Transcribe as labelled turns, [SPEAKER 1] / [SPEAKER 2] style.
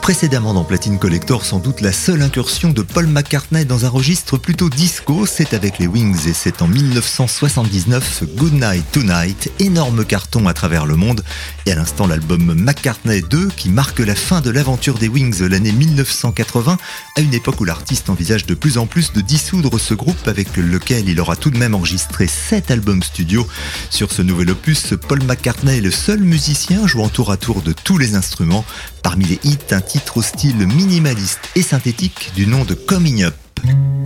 [SPEAKER 1] Précédemment dans Platine Collector, sans doute la seule incursion de Paul McCartney dans un registre plutôt disco, c'est avec les Wings et c'est en 1979 ce Good Night Tonight, énorme carton à travers le monde. Et à l'instant l'album McCartney 2 qui marque la fin de l'aventure des Wings l'année 1980, à une époque où l'artiste envisage de plus en plus de dissoudre ce groupe avec lequel il aura tout de même enregistré 7 albums studio. Sur ce nouvel opus, Paul McCartney est le seul musicien jouant tour à tour de tous les instruments. Parmi les hits, un titre au style minimaliste et synthétique du nom de Coming Up.